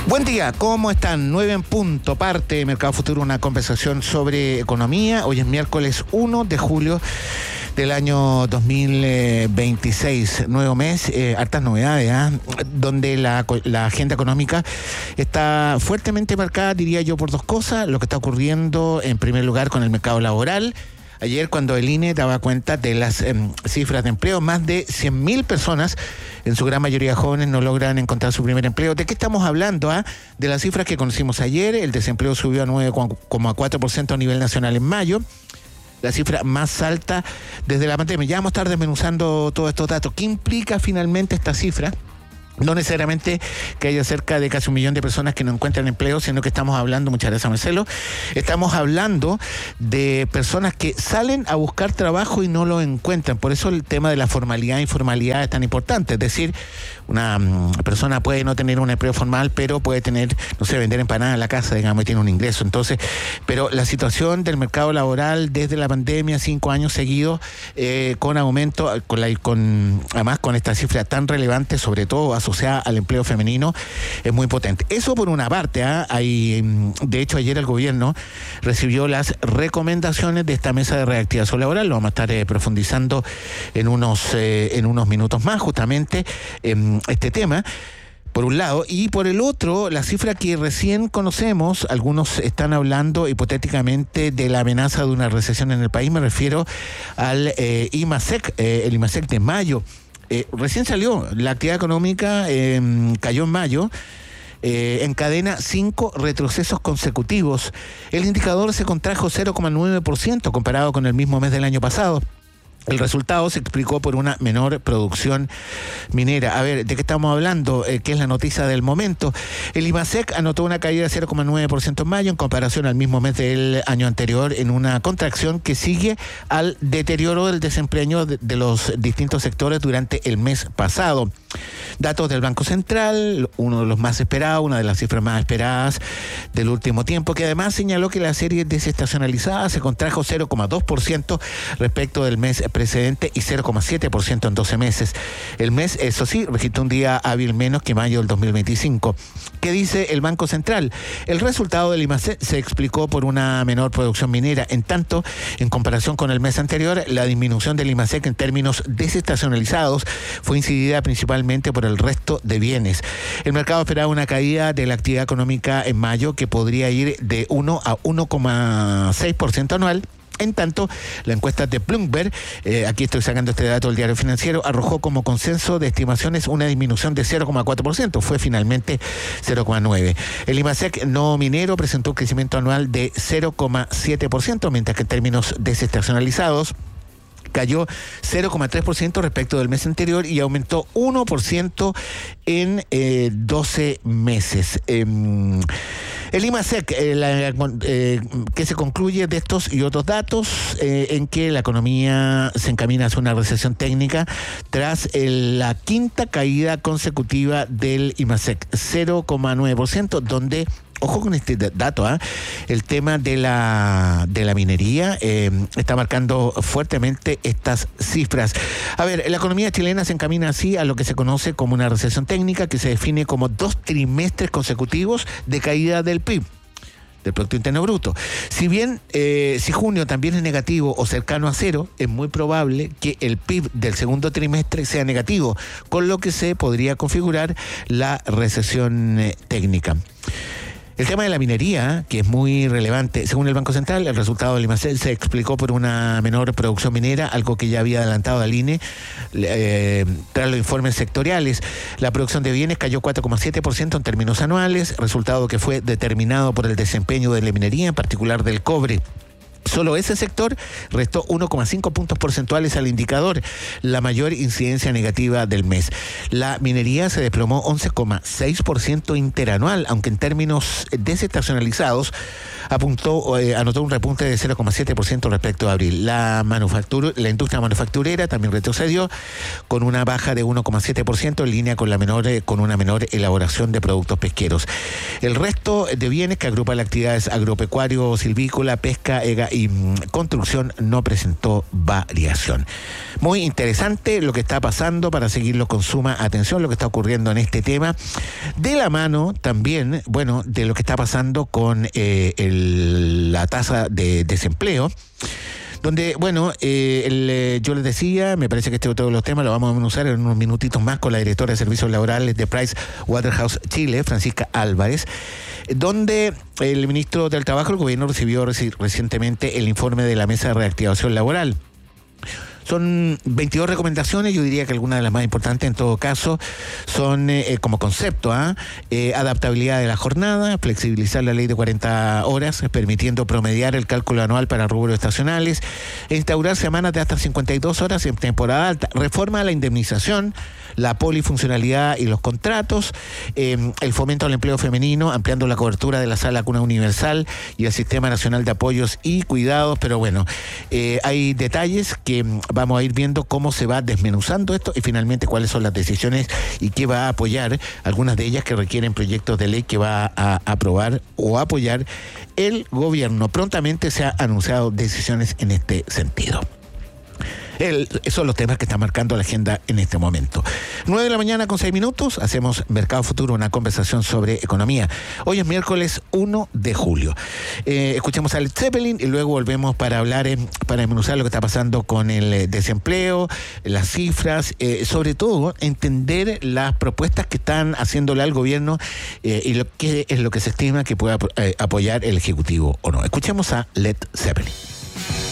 Buen día, ¿cómo están? 9 en punto, parte Mercado Futuro, una conversación sobre economía. Hoy es miércoles 1 de julio del año 2026, nuevo mes, hartas novedades, donde la agenda económica está fuertemente marcada, diría yo, por dos cosas. Lo que está ocurriendo, en primer lugar, con el mercado laboral. Ayer, cuando el INE daba cuenta de las cifras de empleo, más de 100.000 personas, en su gran mayoría jóvenes, no logran encontrar su primer empleo. ¿De qué estamos hablando? De las cifras que conocimos ayer. El desempleo subió a 9,4% a nivel nacional en mayo, la cifra más alta desde la pandemia. Ya vamos a estar desmenuzando todos estos datos. ¿Qué implica finalmente esta cifra? No necesariamente que haya cerca de casi 1 millón de personas que no encuentran empleo, sino que estamos hablando, muchas gracias Marcelo, estamos hablando de personas que salen a buscar trabajo y no lo encuentran. Por eso el tema de la formalidad e informalidad es tan importante. Es decir, una persona puede no tener un empleo formal, pero puede tener, no sé, vender empanadas en la casa, digamos, y tiene un ingreso. Entonces, pero la situación del mercado laboral desde la pandemia, 5 años seguidos, con aumento, además con esta cifra tan relevante, sobre todo asociada al empleo femenino, es muy potente. Eso por una parte. De hecho, ayer el gobierno recibió las recomendaciones de esta mesa de reactivación laboral. Lo vamos a estar profundizando en unos minutos más, justamente, este tema, por un lado, y por el otro, la cifra que recién conocemos. Algunos están hablando hipotéticamente de la amenaza de una recesión en el país. Me refiero al IMASEC, el IMASEC de mayo. Recién salió, la actividad económica cayó en mayo, encadena 5 retrocesos consecutivos. El indicador se contrajo 0,9% comparado con el mismo mes del año pasado. El resultado se explicó por una menor producción minera. A ver, ¿de qué estamos hablando? ¿Qué es la noticia del momento? El IMASEC anotó una caída de 0,9% en mayo en comparación al mismo mes del año anterior, en una contracción que sigue al deterioro del desempeño de los distintos sectores durante el mes pasado. Datos del Banco Central, uno de los más esperados, una de las cifras más esperadas del último tiempo, que además señaló que la serie desestacionalizada se contrajo 0,2% respecto del mes precedente y 0,7% en 12 meses. El mes, eso sí, registró un día hábil menos que mayo del 2025. ¿Qué dice el Banco Central? El resultado del IMASEC se explicó por una menor producción minera. En tanto, en comparación con el mes anterior, la disminución del IMASEC en términos desestacionalizados fue incidida principalmente por el resto de bienes. El mercado esperaba una caída de la actividad económica en mayo que podría ir de 1 a 1,6% anual. En tanto, la encuesta de Bloomberg, aquí estoy sacando este dato del Diario Financiero, arrojó como consenso de estimaciones una disminución de 0,4%, fue finalmente 0,9%. El IMASEC no minero presentó un crecimiento anual de 0,7%, mientras que en términos desestacionalizados cayó 0,3% respecto del mes anterior y aumentó 1% en 12 meses. El IMASEC, que se concluye de estos y otros datos, en que la economía se encamina hacia una recesión técnica tras la quinta caída consecutiva del IMASEC, 0,9%, donde, ojo con este dato, el tema de la minería está marcando fuertemente estas cifras. A ver, la economía chilena se encamina así a lo que se conoce como una recesión técnica, que se define como 2 trimestres consecutivos de caída del PIB, del Producto Interno Bruto. Si bien, si junio también es negativo o cercano a cero, es muy probable que el PIB del segundo trimestre sea negativo, con lo que se podría configurar la recesión técnica. El tema de la minería, que es muy relevante, según el Banco Central, el resultado del IMASEC se explicó por una menor producción minera, algo que ya había adelantado al INE tras los informes sectoriales. La producción de bienes cayó 4,7% en términos anuales, resultado que fue determinado por el desempeño de la minería, en particular del cobre. Solo ese sector restó 1,5 puntos porcentuales al indicador, la mayor incidencia negativa del mes. La minería se desplomó 11,6% interanual, aunque en términos desestacionalizados anotó un repunte de 0,7% respecto a abril. La industria manufacturera también retrocedió con una baja de 1,7% en línea con una menor elaboración de productos pesqueros. El resto de bienes, que agrupa las actividades agropecuario, silvícola, pesca, y y construcción no presentó variación. Muy interesante lo que está pasando, para seguirlo con suma atención, lo que está ocurriendo en este tema, de la mano también, bueno, de lo que está pasando con la tasa de desempleo, donde, bueno, yo les decía, me parece que este es otro de los temas, lo vamos a usar en unos minutitos más con la directora de Servicios Laborales de Pricewaterhouse Chile, Francisca Álvarez, donde el ministro del Trabajo, el gobierno, recibió recientemente el informe de la Mesa de Reactivación Laboral. Son 22 recomendaciones, yo diría que algunas de las más importantes en todo caso son como concepto, adaptabilidad de la jornada, flexibilizar la ley de 40 horas, permitiendo promediar el cálculo anual para rubros estacionales, instaurar semanas de hasta 52 horas en temporada alta, reforma a la indemnización, la polifuncionalidad y los contratos, el fomento al empleo femenino, ampliando la cobertura de la sala cuna universal y el Sistema Nacional de Apoyos y Cuidados, pero bueno, hay detalles que vamos a ir viendo cómo se va desmenuzando esto y finalmente cuáles son las decisiones y qué va a apoyar, algunas de ellas que requieren proyectos de ley que va a aprobar o apoyar el gobierno. Prontamente se han anunciado decisiones en este sentido. Esos son los temas que están marcando la agenda en este momento. 9:06 a.m, hacemos Mercado Futuro, una conversación sobre economía. Hoy es miércoles 1 de julio. Escuchemos a Led Zeppelin y luego volvemos para hablar, para desmenuzar lo que está pasando con el desempleo, las cifras, sobre todo entender las propuestas que están haciéndole al gobierno y lo que es lo que se estima que pueda apoyar el Ejecutivo o no. Escuchemos a Led Zeppelin.